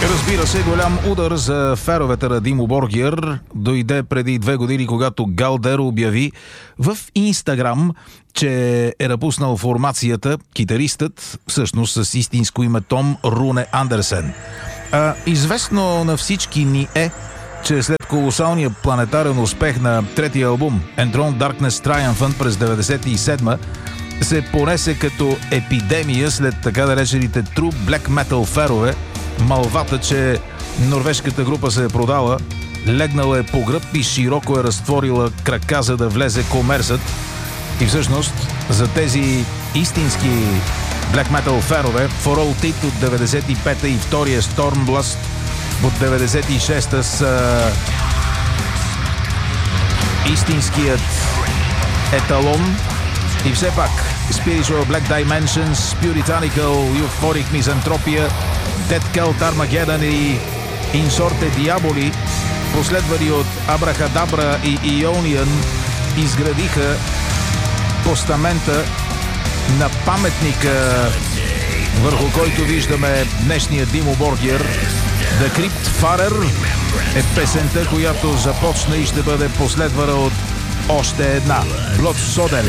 Разбира се, голям удар за феровете на Димо Боргир дойде преди 2 години, когато Галдер обяви в Инстаграм, че е напуснал формацията китаристът, всъщност с истинско име Том Руне Андерсен. Известно на всички ни е, че след колосалния планетарен успех на третия албум Enthroned Darkness Triumphant през 1997 се понесе като епидемия след така наречените True Black Metal ферове. Малвата, че норвежката група се е продала, легнала е по гръб и широко е разтворила крака, за да влезе комерсът. И всъщност за тези истински Black Metal ферове For All Tit от 95-та и втория Stormblast от 96-та са истинският еталон. И все пак Spiritual Black Dimensions, Puritanical, Euphoric Misanthropia, Dead Cult Armageddon и Insorte Diaboli, последвани от Abracadabra и Ionian, изградиха постамента на паметника, върху който виждаме днешния Димо Боргир. The Crypt Farer е песента, която започна и ще бъде последвана от още една. Blood Soden.